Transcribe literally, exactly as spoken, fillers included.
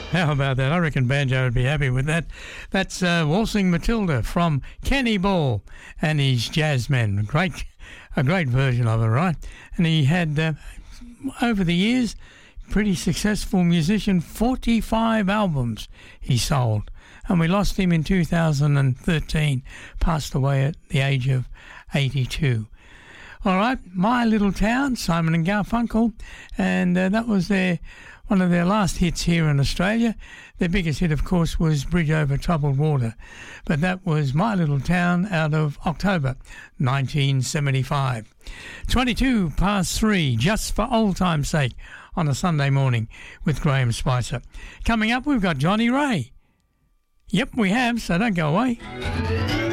How about that? I reckon Banjo would be happy with that. That's uh, Waltzing Matilda from Kenny Ball and his Jazzmen. Great, a great version of it, right? And he had, uh, over the years, pretty successful musician, forty-five albums he sold. And we lost him in two thousand thirteen, passed away at the age of eighty-two. All right, My Little Town, Simon and Garfunkel, and uh, that was their one of their last hits here in Australia. Their biggest hit, of course, was Bridge Over Troubled Water, but that was My Little Town out of October nineteen seventy-five. twenty-two past three, just for old time's sake, on a Sunday morning with Graham Spicer. Coming up, we've got Johnny Ray. Yep, we have, so don't go away.